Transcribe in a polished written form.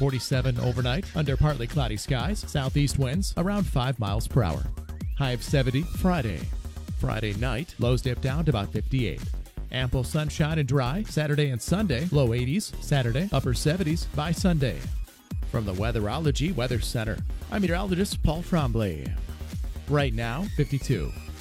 47 overnight under partly cloudy skies. Southeast winds around 5 miles per hour. High of 70 Friday. Friday night, lows dip down to about 58. Ample sunshine and dry Saturday and Sunday. Low 80s Saturday, upper 70s by Sunday. From the Weatherology Weather Center, I'm meteorologist Paul Tremblay. Right now, 52.